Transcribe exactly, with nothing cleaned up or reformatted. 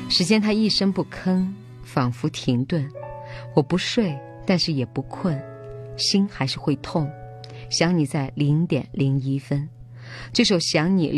时间它一声不吭，仿佛停顿。我不睡，但是也不困，心还是会痛。想你在零点零一分。这首想你